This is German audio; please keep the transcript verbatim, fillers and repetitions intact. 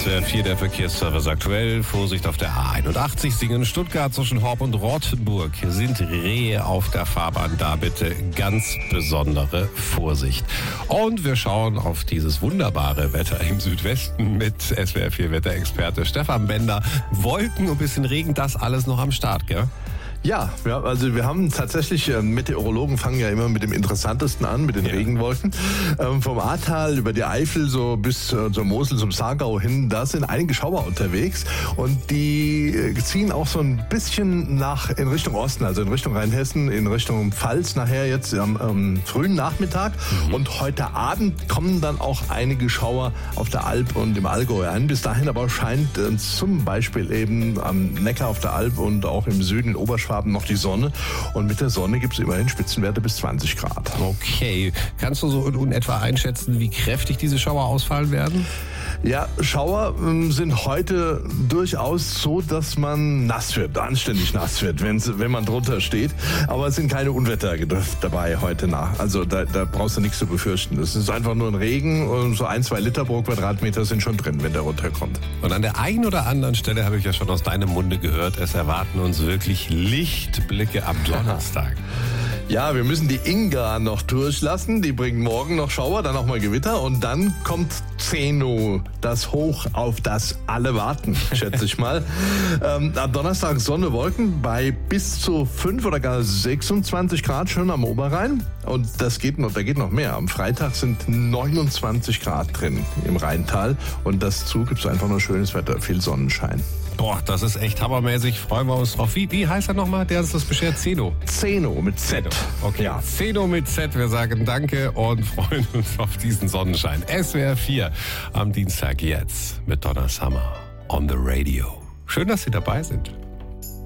S W R vier, der Verkehrsservice aktuell. Vorsicht auf der A einundachtzig, Singen, Stuttgart zwischen Horb und Rottenburg sind Rehe auf der Fahrbahn. Da bitte ganz besondere Vorsicht. Und wir schauen auf dieses wunderbare Wetter im Südwesten mit S W R vier Wetterexperte Stefan Bender. Wolken und bisschen Regen, das alles noch am Start, gell? Ja, ja, also wir haben tatsächlich, äh, Meteorologen fangen ja immer mit dem Interessantesten an, mit den ja. Regenwolken. Ähm, vom Ahrtal über die Eifel so bis äh, zur Mosel, zum Saargau hin, da sind einige Schauer unterwegs und die äh, ziehen auch so ein bisschen nach in Richtung Osten, also in Richtung Rheinhessen, in Richtung Pfalz nachher jetzt am ähm, frühen Nachmittag. Mhm. Und heute Abend kommen dann auch einige Schauer auf der Alp und im Allgäu ein. Bis dahin aber scheint äh, zum Beispiel eben am Neckar auf der Alp und auch im Süden in Oberschwaben noch die Sonne und mit der Sonne gibt es immerhin Spitzenwerte bis zwanzig Grad. Okay, kannst du so in etwa einschätzen, wie kräftig diese Schauer ausfallen werden? Ja, Schauer ähm, sind heute durchaus so, dass man nass wird, anständig nass wird, wenn's, wenn man drunter steht. Aber es sind keine Unwetter dabei heute nach. Also da, da brauchst du nichts zu befürchten. Es ist einfach nur ein Regen und so ein, zwei Liter pro Quadratmeter sind schon drin, wenn der runterkommt. Und an der einen oder anderen Stelle habe ich ja schon aus deinem Munde gehört, es erwarten uns wirklich Lichtblicke am Donnerstag. Ja, wir müssen die Inga noch durchlassen. Die bringt morgen noch Schauer, dann auch mal Gewitter und dann kommt Zeno, das Hoch, auf das alle warten, schätze ich mal. ähm, am Donnerstag Sonne, Wolken bei bis zu fünf oder gar sechsundzwanzig Grad schon am Oberrhein. Und das geht noch, da geht noch mehr. Am Freitag sind neunundzwanzig Grad drin im Rheintal und dazu gibt es einfach nur schönes Wetter, viel Sonnenschein. Boah, das ist echt hammermäßig. Freuen wir uns drauf. Wie, wie heißt er nochmal? Der ist das beschert. Zeno. Zeno mit Z. Okay. Ja. Zeno mit Z. Wir sagen Danke und freuen uns auf diesen Sonnenschein. S W R vier am Dienstag jetzt mit Donna Summer on the Radio. Schön, dass Sie dabei sind.